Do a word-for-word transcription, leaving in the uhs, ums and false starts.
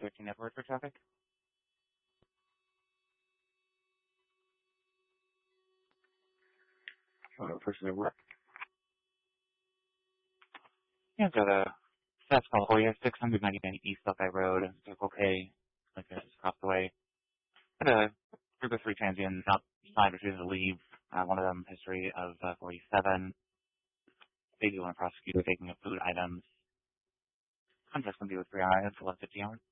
thirteen Edward for traffic. Uh, person at work. Yeah, so the status call for you, six hundred ninety-nine East Buckeye Road, Circle K, like this, across the way. Had a group of three transients outside refusing to leave. Uh, one of them, history of uh, forty-seven. They do want to prosecute for taking up food items. Contract's going to be with three eyes, eleven fifty hours.